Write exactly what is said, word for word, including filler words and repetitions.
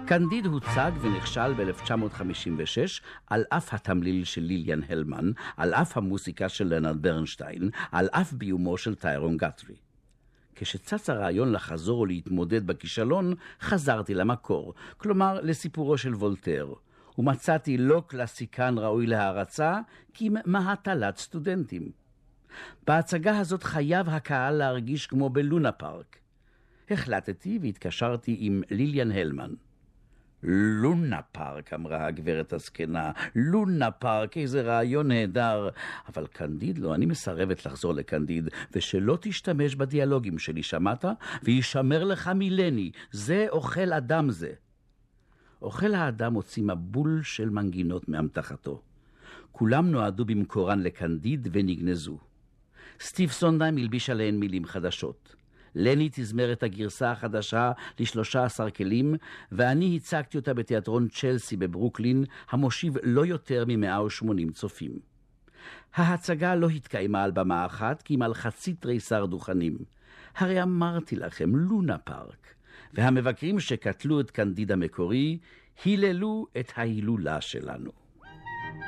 קנדיד הוצג ונכשל ב-אלף תשע מאות חמישים ושש על אף התמליל של ליליאן הלמן, על אף המוסיקה של לנרד ברנשטיין, על אף ביומו של טיירון גת'רי. כשצץ הרעיון לחזור ולהתמודד בכישלון, חזרתי למקור, כלומר לסיפורו של וולטר, ומצאתי לא קלאסיקן ראוי להערצה, כי מהטלת סטודנטים. בהצגה הזאת חייב הקהל להרגיש כמו בלונה פארק. החלטתי והתקשרתי עם ליליאן הלמן. לונה פארק, אמרה הגברת הזקנה, לונה פארק, איזה רעיון נהדר. אבל קנדיד לא, אני מסרבת לחזור לקנדיד, ושלא תשתמש בדיאלוגים שלי, שמעת? וישמר לך מילני, זה אוכל אדם זה. אוכל האדם הוציא מבול של מנגינות מאמתחתו. כולם נועדו במקורן לקנדיד ונגנזו. סטיב סונדהיים הלביש עליהן מילים חדשות. לני תזמר את הגרסה החדשה לשלושה עשר כלים, ואני הצגתי אותה בתיאטרון צ'לסי בברוקלין, המושיב לא יותר מ-מאה ושמונים צופים. ההצגה לא התקיימה על במה אחת, כי אם על חצי תריסר דוכנים. הרי אמרתי לכם, לונה פארק. והמבקרים שקטלו את קנדיד המקורי, היללו את ההילולה שלנו.